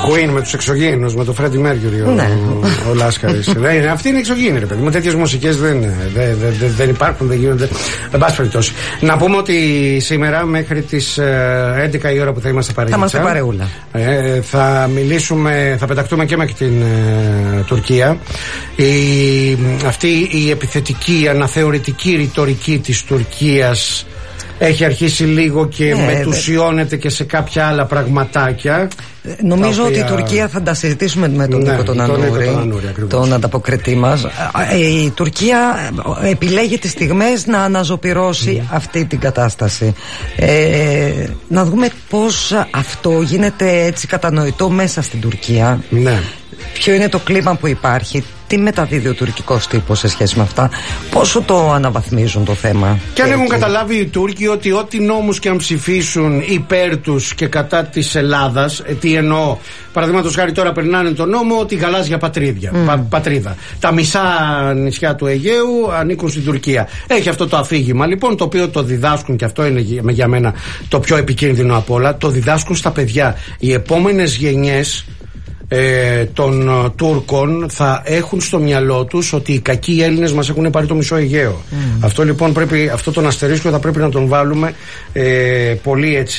Queen με τους εξωγήινους, με τον Freddie Mercury, Ναι. ο Λάσκαρης. Αυτή είναι εξωγήινη, ρε παιδί μου. Τέτοιες μουσικές δεν υπάρχουν, δεν γίνονται. Εν πάση περιπτώσει. Να πούμε ότι σήμερα μέχρι τις 11 η ώρα που θα είμαστε παρεούλα. Θα είμαστε παρεούλα. Θα μιλήσουμε, θα πεταχτούμε και με την Τουρκία. Αυτή η επιθετική, αναθεωρητική ρητορική της Τουρκίας έχει αρχίσει λίγο και μετουσιώνεται και σε κάποια άλλα πραγματάκια. Νομίζω ότι η Τουρκία θα τα συζητήσουμε με τον Νίκο τον Ανούρη, τον ανταποκριτή μας. Η Τουρκία επιλέγει τις στιγμές να αναζωπυρώσει αυτή την κατάσταση. Να δούμε πώς αυτό γίνεται έτσι κατανοητό μέσα στην Τουρκία. Ναι. Ποιο είναι το κλίμα που υπάρχει, τι μεταδίδει ο τουρκικός τύπος σε σχέση με αυτά, πόσο το αναβαθμίζουν το θέμα. Και αν έχουν καταλάβει οι Τούρκοι ότι ό,τι νόμους και αν ψηφίσουν υπέρ τους και κατά της Ελλάδας, τι εννοώ, παραδείγματος χάρη τώρα περνάνε το νόμο ότι γαλάζια πατρίδα. Τα μισά νησιά του Αιγαίου ανήκουν στην Τουρκία. Έχει αυτό το αφήγημα λοιπόν, το οποίο το διδάσκουν, και αυτό είναι για μένα το πιο επικίνδυνο απ' όλα, το διδάσκουν στα παιδιά. Οι επόμενες γενιές των Τούρκων θα έχουν στο μυαλό τους ότι οι κακοί Έλληνες μας έχουν πάρει το μισό Αιγαίο. Αυτό λοιπόν αυτό τον αστερίσκο θα πρέπει να τον βάλουμε πολύ έτσι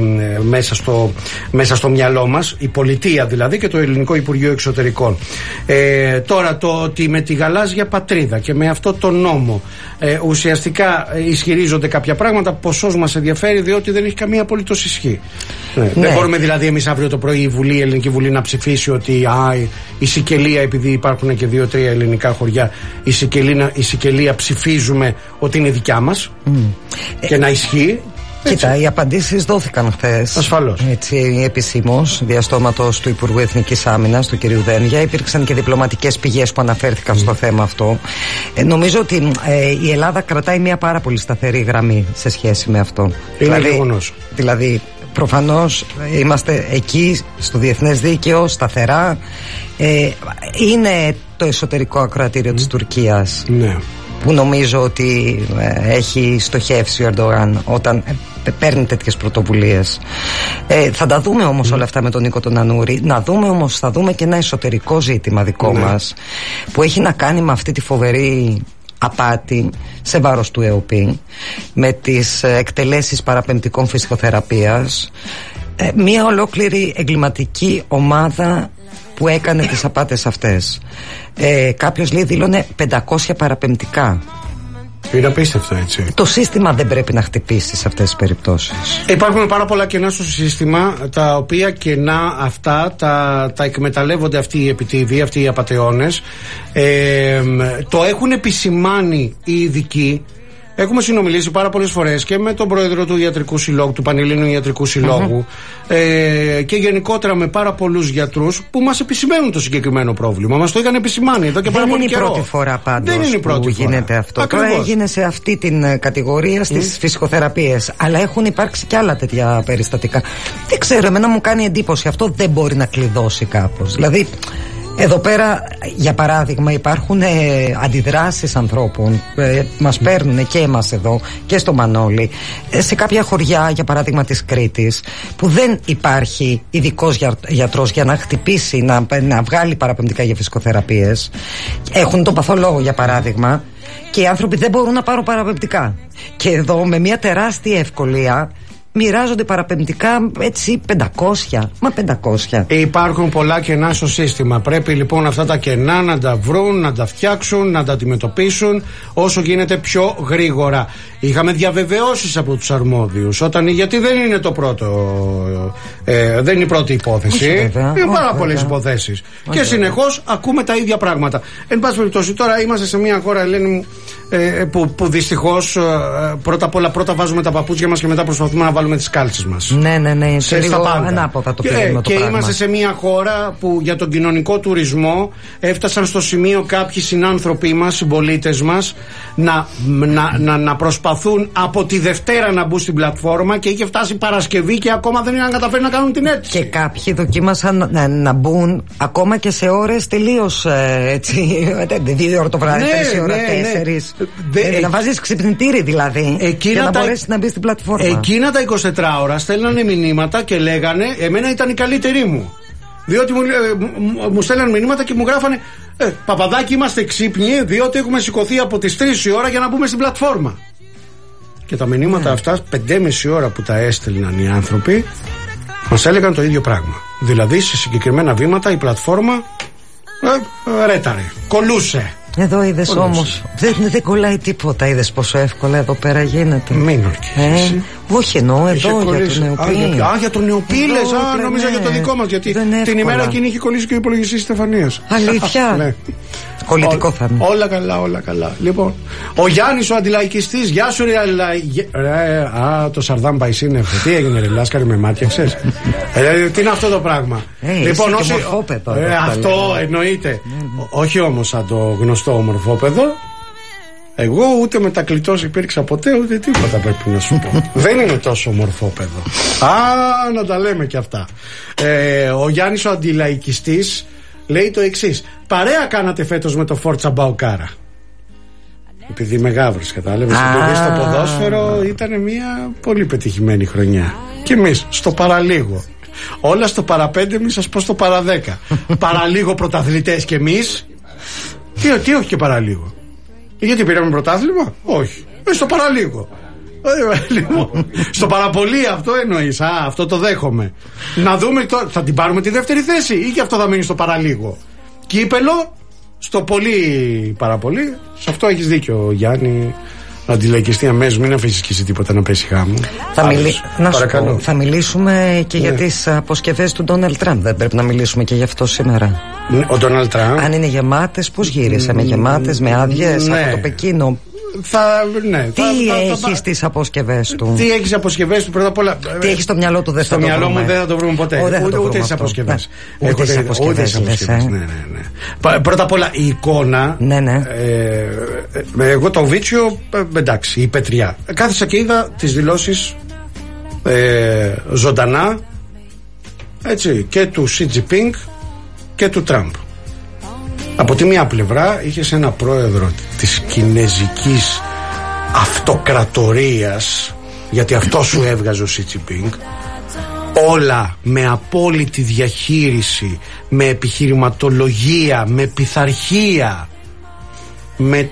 μέσα στο μυαλό μας, η πολιτεία δηλαδή και το Ελληνικό Υπουργείο Εξωτερικών. Τώρα το ότι με τη γαλάζια πατρίδα και με αυτό το νόμο ουσιαστικά ισχυρίζονται κάποια πράγματα, ποσός μας ενδιαφέρει, διότι δεν έχει καμία απολύτως ισχύ. Δεν μπορούμε δηλαδή εμείς αύριο το πρωί η Ελληνική Βουλή να ψηφίσει ότι η Σικελία, επειδή υπάρχουν και 2-3 ελληνικά χωριά, η Σικελία ψηφίζουμε ότι είναι δικιά μας και να ισχύει. Κοίτα, οι απαντήσεις δόθηκαν χθες. Ασφαλώς. Έτσι, επισήμως, διαστόματος του Υπουργού Εθνικής Άμυνας, του κ. Δένδια. Υπήρξαν και διπλωματικές πηγές που αναφέρθηκαν στο θέμα αυτό. Νομίζω ότι η Ελλάδα κρατάει μια πάρα πολύ σταθερή γραμμή σε σχέση με αυτό. Είναι γεγονός. Δηλαδή, προφανώς είμαστε εκεί στο διεθνές δίκαιο, σταθερά. Είναι το εσωτερικό ακροατήριο της Τουρκίας. Ναι. Που νομίζω ότι έχει στοχεύσει ο Ερντογάν όταν παίρνει τέτοιες πρωτοβουλίες. Θα τα δούμε όμως όλα αυτά με τον Νίκο τον Ανούρη. Θα δούμε και ένα εσωτερικό ζήτημα δικό μας, που έχει να κάνει με αυτή τη φοβερή απάτη σε βάρος του ΕΟΠΗ, με τις εκτελέσεις παραπεμπτικών φυσικοθεραπείας, μια ολόκληρη εγκληματική ομάδα που έκανε τις απάτες αυτές. Κάποιος λέει δήλωνε 500 παραπεμπτικά. Είναι απίστευτο, έτσι. Το σύστημα δεν πρέπει να χτυπήσει σε αυτές τις περιπτώσεις. Υπάρχουν πάρα πολλά κενά στο σύστημα, τα οποία κενά αυτά τα εκμεταλλεύονται αυτοί οι επιτίβοι, αυτοί οι απατεώνες. Το έχουν επισημάνει οι ειδικοί. Έχουμε συνομιλήσει πάρα πολλές φορές και με τον πρόεδρο του Ιατρικού Συλλόγου, του Πανελλήνιου Ιατρικού Συλλόγου, και γενικότερα με πάρα πολλούς γιατρούς που μας επισημαίνουν το συγκεκριμένο πρόβλημα. Μας το είχαν επισημάνει εδώ και πάρα πολύ καιρό. Δεν είναι η πρώτη φορά πάντως που γίνεται αυτό. Ακριβώς. Τώρα έγινε σε αυτή την κατηγορία στις φυσικοθεραπείες. Αλλά έχουν υπάρξει και άλλα τέτοια περιστατικά. Δεν ξέρω, εμένα μου κάνει εντύπωση αυτό, δεν μπορεί να κλειδώσει κάπως. Δηλαδή, εδώ πέρα, για παράδειγμα, υπάρχουν αντιδράσεις ανθρώπων, μας παίρνουν και εμάς εδώ και στο Μανώλη, σε κάποια χωριά, για παράδειγμα της Κρήτης, που δεν υπάρχει ειδικός γιατρός για να χτυπήσει, να βγάλει παραπεμπτικά για φυσικοθεραπείες. Έχουν τον παθολόγο, για παράδειγμα, και οι άνθρωποι δεν μπορούν να πάρουν παραπεμπτικά. Και εδώ με μια τεράστια ευκολία μοιράζονται παραπεμπτικά έτσι 500. Μα 500. Υπάρχουν πολλά κενά στο σύστημα. Πρέπει λοιπόν αυτά τα κενά να τα βρουν, να τα φτιάξουν, να τα αντιμετωπίσουν όσο γίνεται πιο γρήγορα. Είχαμε διαβεβαιώσεις από τους αρμόδιους γιατί δεν είναι το πρώτο, δεν είναι η πρώτη υπόθεση. Είναι πάρα πολλές υποθέσεις. Και συνεχώς ακούμε τα ίδια πράγματα. Εν πάση περιπτώσει, τώρα είμαστε σε μια χώρα, Ελένη μου, που δυστυχώς πρώτα απ' όλα βάζουμε τα παπούτσια μας και μετά προσπαθούμε να βάλουμε τις κάλτσες μας. Ναι. Σε λίγο ανάποδα το πηγαίνουμε το πράγμα. Και είμαστε σε μια χώρα που για τον κοινωνικό τουρισμό έφτασαν στο σημείο κάποιοι συνάνθρωποι μας, συμπολίτες μας, να προσπαθούν από τη Δευτέρα να μπουν στην πλατφόρμα, και είχε φτάσει Παρασκευή και ακόμα δεν είχαν καταφέρει να κάνουν την αίτηση. Και κάποιοι δοκίμασαν να μπουν ακόμα και σε ώρες τελείως έτσι, 2 ώρα το βράδυ, 3 ώρα, 4. Να βάζεις ξυπνητήρι δηλαδή, για να μπορέσεις να μπεις στην πλατφόρμα. Εκείνα τα 24 ώρα στέλνανε μηνύματα και λέγανε, εμένα ήταν η καλύτερη μου. Διότι μου στέλναν μηνύματα και μου γράφανε Παπαδάκη, είμαστε ξύπνοι, διότι έχουμε σηκωθεί από τις 3 η ώρα για να μπούμε στην πλατφόρμα. Και τα μηνύματα αυτά, 5,5 ώρα που τα έστελναν οι άνθρωποι, μας έλεγαν το ίδιο πράγμα. Δηλαδή σε συγκεκριμένα βήματα η πλατφόρμα ρέταρε, κολούσε. Εδώ είδες όμως, δεν κολλάει τίποτα. Είδες πόσο εύκολα εδώ πέρα γίνεται. Μην ορκίζεις. Όχι, εννοώ εδώ για τον Νεοπίλ. Για τον Νεοπίλ, νόμιζα για το δικό μας. Γιατί την ημέρα εκείνη είχε κολλήσει και ο υπολογιστής Στεφανίας. Αλήθεια. Κολλητικό θα είναι. Όλα καλά, όλα καλά. Λοιπόν, ο Γιάννης ο αντιλαϊκιστής, γεια σου ρε. Το Σαρδάμ Παϊσίνευ. Τι έγινε ρε Λάσκαρη, με μάτιαξες? Τι είναι αυτό το πράγμα? Λοιπόν, αυτό εννοείται. Όχι όμως σαν το γνωστό ομορφόπεδο. Εγώ ούτε μετακλητός υπήρξα ποτέ, ούτε τίποτα πρέπει να σου πω. Δεν είναι τόσο ομορφόπεδο. Να τα λέμε κι αυτά. Ο Γιάννης ο αντιλαϊκιστής λέει το εξής: παρέα κάνατε φέτος με το Φόρτσα Μπαουκάρα? Επειδή με γάβρεις, κατάλαβες. Επειδή στο ποδόσφαιρο ήταν μια πολύ πετυχημένη χρονιά. Και εμείς στο παραλίγο. Όλα στο παραπέντε, μη σας πω στο παραδέκα. Παραλίγο πρωταθλητές κι εμείς. Τι όχι και παραλίγο? Γιατί πήραμε πρωτάθλημα? Όχι. Στο παραλίγο. Λοιπόν, στο παραπολύ αυτό εννοείς? Αυτό το δέχομαι. Να δούμε τώρα, θα την πάρουμε τη δεύτερη θέση ή και αυτό θα μείνει στο παραλίγο? Κύπελο στο πολύ παραπολύ. Σε αυτό έχεις δίκιο, Γιάννη. Αντιλαϊκιστή αμέσως, μην αφήσεις και εσύ τίποτα να πέσει χάμου. Θα μιλήσουμε και για τις αποσκευές του Ντόναλντ Τραμπ. Δεν πρέπει να μιλήσουμε και γι' αυτό σήμερα? Ο Ντόναλντ Τραμπ. Αν είναι γεμάτες, πώς γύρισε? Με γεμάτες, με άδειες, από το Πεκίνο? Τι έχει στις αποσκευές του? Τι έχει στις αποσκευές του, πρώτα απ' όλα? Τι έχει στο μυαλό του? Δεν θα το βρούμε. Στο μυαλό μου δεν θα το βρούμε ποτέ. Ούτε στις αποσκευές. Ούτε στις αποσκευές. Πρώτα απ' όλα η εικόνα. Εγώ το Βίτσιο, εντάξει, η πετριά. Κάθισα και είδα τις δηλώσεις ζωντανά, έτσι, και του Σι Τζινπίνγκ και του Τραμπ. Από τη μία πλευρά είχες ένα πρόεδρο της κινέζικης αυτοκρατορίας, γιατί αυτό σου έβγαζε ο Σι Τζινπίνγκ, όλα με απόλυτη διαχείριση, με επιχειρηματολογία, με πειθαρχία, με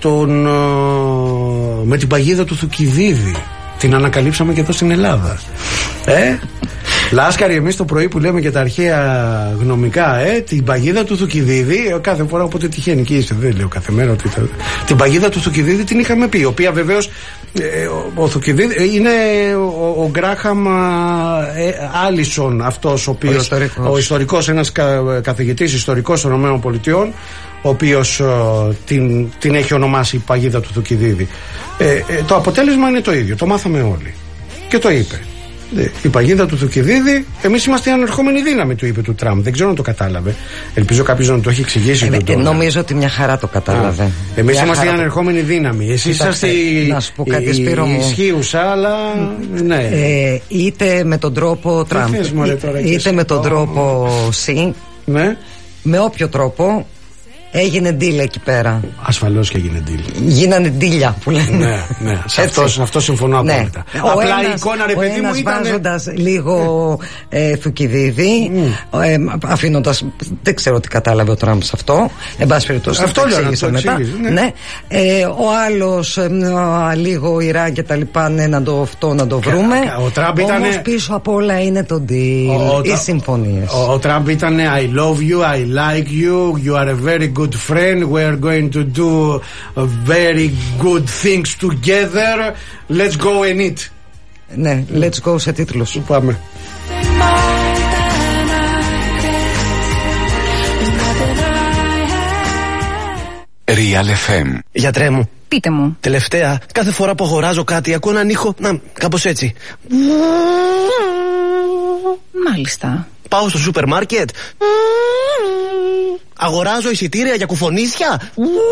την παγίδα του Θουκυδίδη. Την ανακαλύψαμε και εδώ στην Ελλάδα. Λάσκαρη, εμείς το πρωί που λέμε και τα αρχαία γνωμικά, την παγίδα του Θουκυδίδη, κάθε φορά όποτε τυχαίνει και είστε, δεν λέω κάθε μέρα ότι την παγίδα του Θουκυδίδη την είχαμε πει, η οποία βεβαίως ο Θουκυδίδη είναι ο Γκράχαμ Άλισον, αυτός ο ιστορικός, ένας καθηγητής ιστορικός των ΗΠΑ, ο οποίος την έχει ονομάσει η παγίδα του Θουκυδίδη. Το αποτέλεσμα είναι το ίδιο, το μάθαμε όλοι και το είπε. Η παγίδα του Θουκυδίδη, εμείς είμαστε η ανερχόμενη δύναμη, του είπε του Τραμπ. Δεν ξέρω αν το κατάλαβε. Ελπίζω κάποιος να το έχει εξηγήσει. Νομίζω ότι μια χαρά το κατάλαβε. Εμείς είμαστε η ανερχόμενη δύναμη. Εσείς είσαστε η ισχύουσα, αλλά. Ναι. Είτε με τον τρόπο Τραμπ, είτε με τον τρόπο Σι. Ναι. Με όποιο τρόπο. Έγινε deal εκεί πέρα. Ασφαλώς και έγινε deal. Γίνανε ντύλια που λένε. Ναι. Σε αυτό συμφωνώ απόλυτα. Απλά η εικόνα, ρε παιδί μου, ήταν. Βάζοντας λίγο Θουκυδίδη, αφήνοντας. Δεν ξέρω τι κατάλαβε ο Τραμπ σε αυτό. Εν πάση περιπτώσει, αυτό λέω να το μετά. Ναι. Ο άλλος λίγο Ιράν και τα λοιπά, να το βρούμε. Όμως πίσω απ' όλα είναι το deal. Οι συμφωνίες. Ο Τραμπ ήταν I love you, I like you, you are a very good friend, we are going to do very good things together, let's go and eat. Ναι, let's go σε τίτλος. Πάμε. Real FM. Γιατρέ μου, πείτε μου. Τελευταία, κάθε φορά που αγοράζω κάτι ακούω έναν ήχο, κάπως έτσι. Μάλιστα. Πάω στο σούπερ μάρκετ, αγοράζω εισιτήρια για κουφονίσια.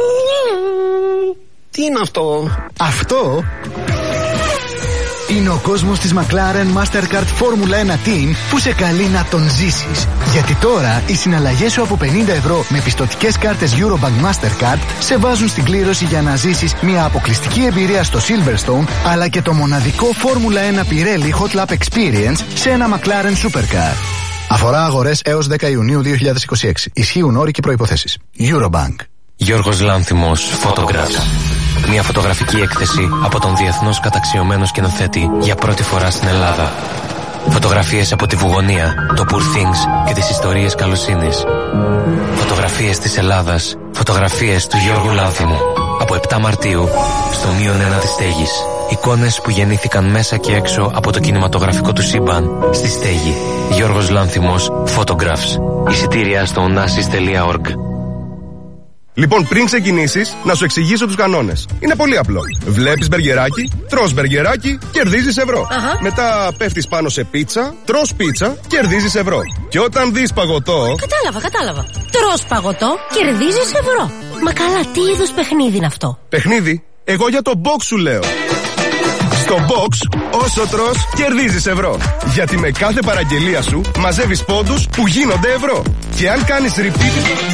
Τι είναι αυτό? Αυτό είναι ο κόσμος της McLaren Mastercard Formula 1 Team που σε καλεί να τον ζήσεις. Γιατί τώρα οι συναλλαγές σου από 50 ευρώ με πιστωτικές κάρτες Eurobank Mastercard σε βάζουν στην κλήρωση για να ζήσεις μια αποκλειστική εμπειρία στο Silverstone, αλλά και το μοναδικό Formula 1 Pirelli Hot Lap Experience σε ένα McLaren Supercar. Αφορά αγορές έως 10 Ιουνίου 2026. Ισχύουν όροι και προϋποθέσεις. Eurobank. Γιώργος Λάνθιμος, Photographs. Μια φωτογραφική έκθεση από τον διεθνώς καταξιωμένο σκηνοθέτη για πρώτη φορά στην Ελλάδα. Φωτογραφίες από τη Βουγωνία, το Poor Things και τις ιστορίες καλοσύνης. Φωτογραφίες της Ελλάδας. Φωτογραφίες του Γιώργου Λάνθιμου. Από 7 Μαρτίου στο -1 της Στέγης. Εικόνες που γεννήθηκαν μέσα και έξω από το κινηματογραφικό του σύμπαν στη Στέγη. Γιώργος Λάνθιμος, Photographs. Εισιτήρια στο onassis.org. Λοιπόν, πριν ξεκινήσεις, να σου εξηγήσω τους κανόνες. Είναι πολύ απλό. Βλέπεις μπεργκεράκι, τρως μπεργκεράκι, κερδίζεις ευρώ. Μετά πέφτεις πάνω σε πίτσα, τρως πίτσα, κερδίζεις ευρώ. Και όταν δεις παγωτό. Κατάλαβα. Τρως παγωτό, κερδίζεις ευρώ. Μα καλά, τι είδους παιχνίδι είναι αυτό? Παιχνίδι? Εγώ για το box σου λέω. Στο box, όσο τρως, κερδίζεις ευρώ. Γιατί με κάθε παραγγελία σου μαζεύεις πόντους που γίνονται ευρώ. Και αν κάνεις repeat.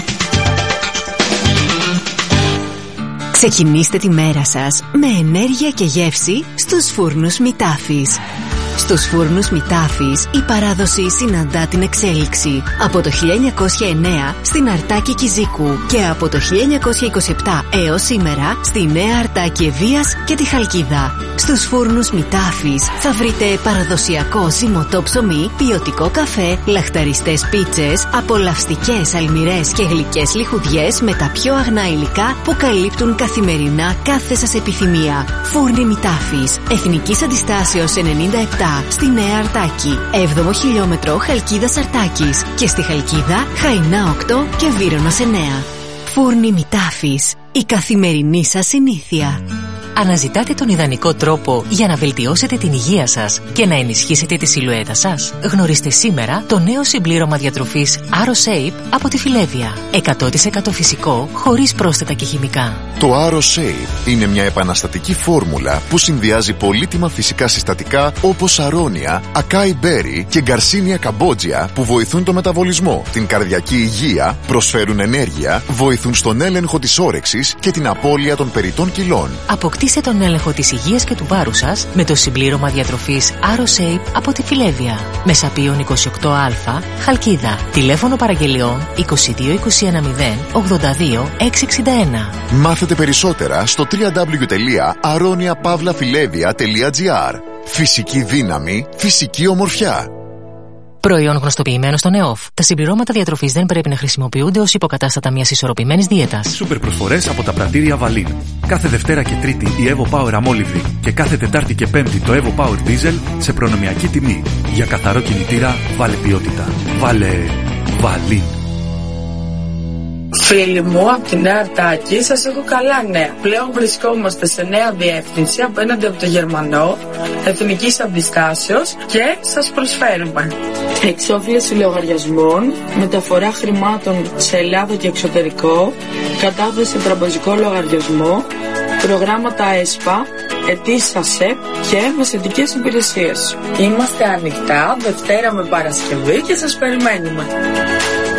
Ξεκινήστε τη μέρα σας με ενέργεια και γεύση στους φούρνους Μητάφης. Στους φούρνους Μητάφης η παράδοση συναντά την εξέλιξη. Από το 1909 στην Αρτάκη Κιζίκου και από το 1927 έως σήμερα στη Νέα Αρτάκη Ευβοίας και τη Χαλκίδα. Στους φούρνους Μητάφης θα βρείτε παραδοσιακό ζυμωτό ψωμί, ποιοτικό καφέ, λαχταριστές πίτσες, απολαυστικές αλμυρές και γλυκές λιχουδιές με τα πιο αγνά υλικά που καλύπτουν καθημερινά κάθε σας επιθυμία. Φούρνοι Μητάφης, Εθνικής Αντιστάσεως 97 στη Νέα Αρτάκη, 7ο χιλιόμετρο Χαλκίδας Αρτάκης και στη Χαλκίδα Χαϊνά 8 και Βύρωνας 9. Φούρνοι Μητάφης, η καθημερινή σας συνήθεια. Αναζητάτε τον ιδανικό τρόπο για να βελτιώσετε την υγεία σας και να ενισχύσετε τη σιλουέτα σας? Γνωρίστε σήμερα το νέο συμπλήρωμα διατροφής AroShape από τη Φιλέβια. 100% φυσικό, χωρίς πρόσθετα και χημικά. Το AroShape είναι μια επαναστατική φόρμουλα που συνδυάζει πολύτιμα φυσικά συστατικά όπως αρώνια, ακάι μπέρι και γκαρσίνια καμπότζια που βοηθούν το μεταβολισμό, την καρδιακή υγεία, προσφέρουν ενέργεια, βοηθούν στον έλεγχο της όρεξης και την απώλεια των περιττών κιλών. Αποκτήστε τον έλεγχο της υγείας και του βάρους σας με το συμπλήρωμα διατροφής AroShape από τη Φιλέβια. Μεσαπίων 28Α, Χαλκίδα. Τηλέφωνο παραγγελιών 22 210 82 661. Μάθετε περισσότερα στο www.aroniapavlafilevia.gr. Φυσική δύναμη, φυσική ομορφιά. Προϊόν γνωστοποιημένο στο ΝΕΟΦ. Τα συμπληρώματα διατροφής δεν πρέπει να χρησιμοποιούνται ως υποκατάστατα μιας ισορροπημένης δίαιτας. Σούπερ προσφορές από τα πρατήρια Βαλίν. Κάθε Δευτέρα και Τρίτη η Evo Power Αμόλυβδη και κάθε Τετάρτη και Πέμπτη το Evo Power Diesel σε προνομιακή τιμή. Για καθαρό κινητήρα, βάλε ποιότητα. Βάλε Βαλίν. Φίλοι μου από τη Νέα Αρτάκη, σας έχω καλά νέα. Πλέον βρισκόμαστε σε νέα διεύθυνση απέναντι από το Γερμανό, Εθνικής Αντιστάσεως και σας προσφέρουμε εξόφληση λογαριασμών, μεταφορά χρημάτων σε Ελλάδα και εξωτερικό, κατάθεση σε τραπεζικό λογαριασμό, προγράμματα ΕΣΠΑ, αιτήσεις ΑΣΕΠ και μεσαιτικές υπηρεσίες. Είμαστε ανοιχτά Δευτέρα με Παρασκευή και σας περιμένουμε.